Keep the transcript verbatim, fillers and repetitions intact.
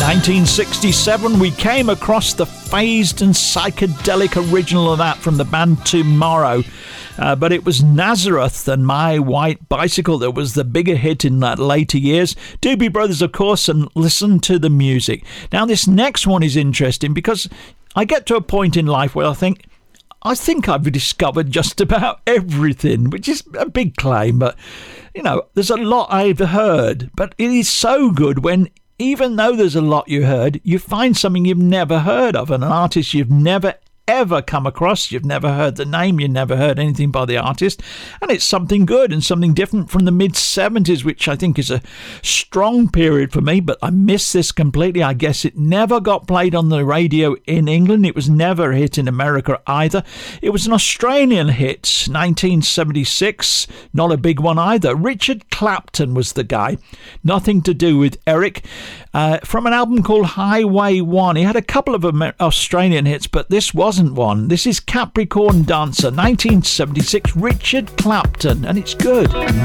nineteen sixty-seven, we came across the phased and psychedelic original of that from the band Tomorrow. Uh, but it was Nazareth and My White Bicycle that was the bigger hit in that later years. Doobie Brothers, of course, and Listen to the Music. Now, this next one is interesting because I get to a point in life where I think, I think I've discovered just about everything, which is a big claim, but, you know, there's a lot I've heard, but it is so good when, even though there's a lot you heard, you find something you've never heard of, and an artist you've never ever come across. You've never heard the name, you've never heard anything by the artist, and it's something good and something different from the mid seventies, which I think is a strong period for me, but I miss this completely. I guess it never got played on the radio in England. It was never a hit in America either. It was an Australian hit, nineteen seventy-six, not a big one either. Richard Clapton was the guy, nothing to do with Eric, uh, from an album called Highway One. He had a couple of Amer- Australian hits, but this was one. This is Capricorn Dancer, nineteen seventy-six, Richard Clapton, and it's good.